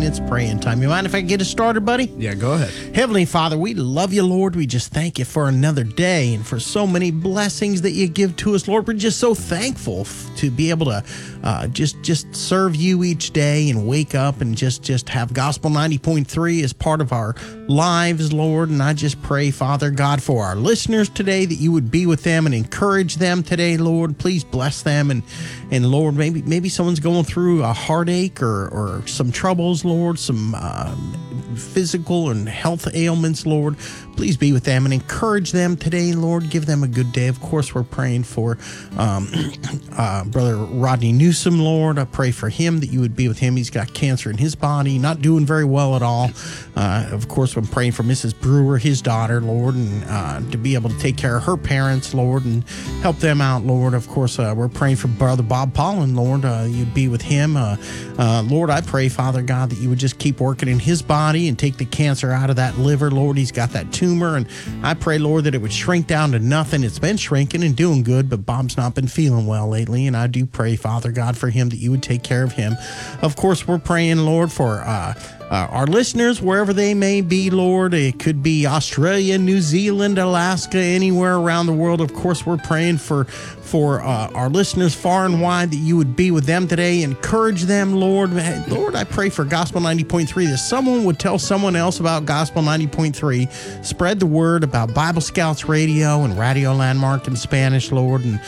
It's praying time. You mind if I get us started, buddy? Yeah, go ahead. Heavenly Father, we love you, Lord. We just thank you for another day and for so many blessings that you give to us, Lord. We're just so thankful to be able to just serve you each day and wake up and just have Gospel 90.3 as part of our lives, Lord. And I just pray, Father God, for our listeners today, that you would be with them and encourage them today, Lord. Please bless them. And Lord, maybe someone's going through a heartache or some troubles, Lord, some physical and health ailments, Lord. Please be with them and encourage them today, Lord. Give them a good day. Of course, we're praying for Brother Rodney Newsom, Lord. I pray for him that you would be with him. He's got cancer in his body, not doing very well at all. Of course, I'm praying for Mrs. Brewer, his daughter, Lord, and to be able to take care of her parents, Lord, and help them out, Lord. Of course, we're praying for Brother Bob Pollen, Lord. You'd be with him. Lord, I pray, Father God, that you would just keep working in his body and take the cancer out of that liver, Lord. He's got that tumor, and I pray, Lord, that it would shrink down to nothing. It's been shrinking and doing good, but Bob's not been feeling well lately, and I do pray, Father God, for him, that you would take care of him. Of course, we're praying, Lord, for our listeners, wherever they may be, Lord. It could be Australia, New Zealand, Alaska, anywhere around the world. Of course, we're praying for our listeners far and wide, that you would be with them today. Encourage them, Lord. Lord, I pray for Gospel 90.3, that someone would tell someone else about Gospel 90.3. Spread the word about Bible Scouts Radio and Radio Landmark in Spanish, Lord, and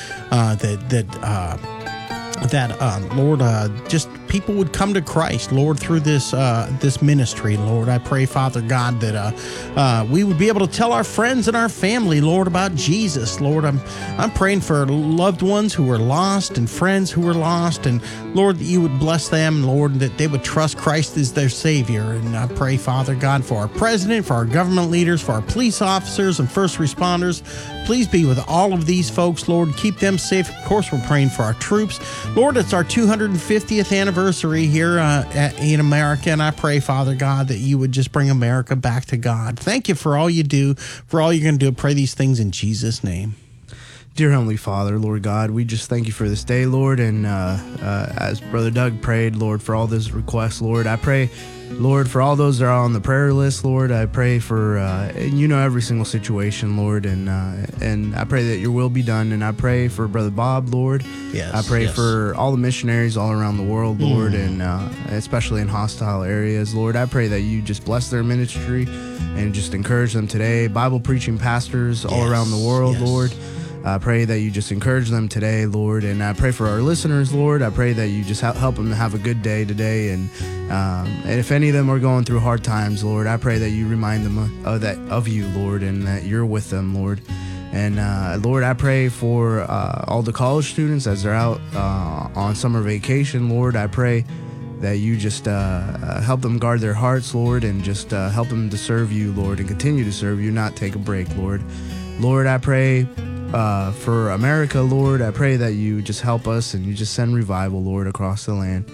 Lord, just people would come to Christ, Lord, through this ministry, Lord. I pray, Father God, that we would be able to tell our friends and our family, Lord, about Jesus, Lord. I'm praying for loved ones who are lost and friends who are lost, and Lord, that you would bless them, Lord, that they would trust Christ as their Savior. And I pray, Father God, for our president, for our government leaders, for our police officers and first responders. Please be with all of these folks, Lord. Keep them safe. Of course, we're praying for our troops. Lord, it's our 250th anniversary here in America, and I pray, Father God, that you would just bring America back to God. Thank you for all you do, for all you're going to do. I pray these things in Jesus' name. Dear Heavenly Father, Lord God, we just thank you for this day, Lord, and as Brother Doug prayed, Lord, for all those requests, Lord, I pray, Lord, for all those that are on the prayer list, Lord, I pray for, you know, every single situation, Lord, and I pray that your will be done, and I pray for Brother Bob, Lord. Yes, I pray for all the missionaries all around the world, Lord, and especially in hostile areas, Lord. I pray that you just bless their ministry and just encourage them today. Bible preaching pastors all around the world, Lord. I pray that you just encourage them today, Lord, and I pray for our listeners, Lord. I pray that you just help them to have a good day today, and if any of them are going through hard times, Lord, I pray that you remind them of you, Lord, and that you're with them, Lord. And Lord, I pray for all the college students as they're out on summer vacation, Lord. I pray that you just help them guard their hearts, Lord, and just help them to serve you, Lord, and continue to serve you, not take a break, Lord. Lord, I pray for America, Lord. I pray that you just help us and you just send revival, Lord, across the land.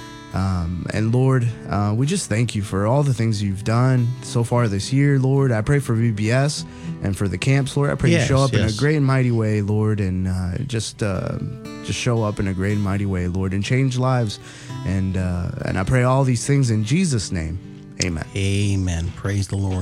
And Lord, we just thank you for all the things you've done so far this year, Lord. I pray for VBS and for the camps, Lord. I pray you show up in a great and mighty way, Lord, and just show up in a great and mighty way, Lord, and change lives. And I pray all these things in Jesus' name. Amen. Amen. Praise the Lord.